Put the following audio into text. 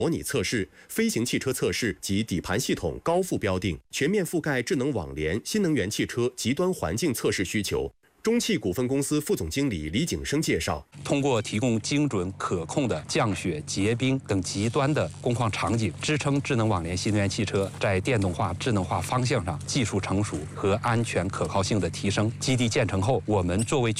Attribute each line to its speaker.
Speaker 1: 模拟测试、飞行汽车测试及底盘系统高附标定，全面覆盖智能网联、新能源汽车极端环境测试需求。中汽股份公司副总经理李景生介绍，
Speaker 2: 通过提供精准可控的降雪、结冰等极端的工况场景，支撑智能网联新能源汽车在电动化、智能化方向上技术成熟和安全可靠性的提升。基地建成后，我们作为